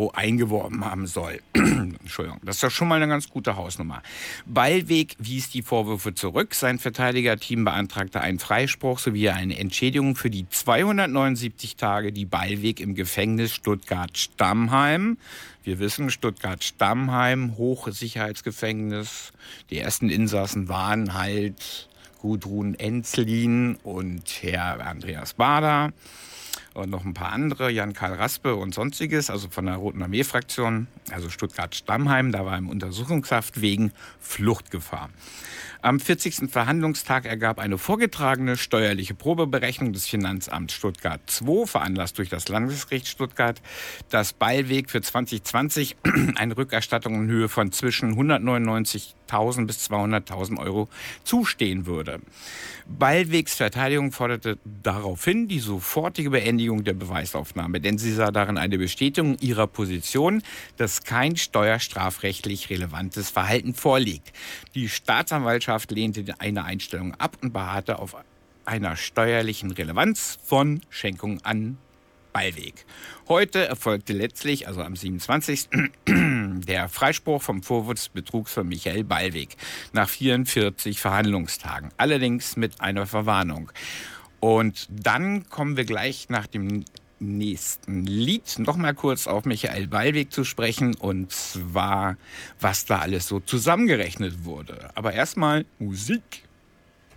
Euro eingeworben haben soll. Entschuldigung, das ist doch schon mal eine ganz gute Hausnummer. Ballweg wies die Vorwürfe zurück. Sein Verteidigerteam beantragte einen Freispruch sowie eine Entschädigung für die 279 Tage, die Ballweg im Gefängnis Stuttgart-Stammheim. Wir wissen, Stuttgart-Stammheim, Hochsicherheitsgefängnis. Die ersten Insassen waren halt Gudrun Enzlin und Herr Andreas Baader. Und noch ein paar andere, Jan-Karl Raspe und sonstiges, also von der Roten Armee-Fraktion, also Stuttgart-Stammheim, da war im Untersuchungshaft wegen Fluchtgefahr. Am 40. Verhandlungstag ergab eine vorgetragene steuerliche Probeberechnung des Finanzamts Stuttgart II, veranlasst durch das Landesgericht Stuttgart, dass Ballweg für 2020 eine Rückerstattung in Höhe von zwischen 199.000 bis 200.000 Euro zustehen würde. Ballwegs Verteidigung forderte daraufhin die sofortige Beendigung der Beweisaufnahme, denn sie sah darin eine Bestätigung ihrer Position, dass kein steuerstrafrechtlich relevantes Verhalten vorliegt. Die Staatsanwaltschaft lehnte eine Einstellung ab und beharrte auf einer steuerlichen Relevanz von Schenkung an Ballweg. Heute erfolgte letztlich, also am 27. der Freispruch vom Vorwurf des Betrugs von Michael Ballweg nach 44 Verhandlungstagen, allerdings mit einer Verwarnung. Und dann kommen wir gleich nach dem nächsten Lied noch mal kurz auf Michael Ballweg zu sprechen, und zwar, was da alles so zusammengerechnet wurde. Aber erstmal Musik.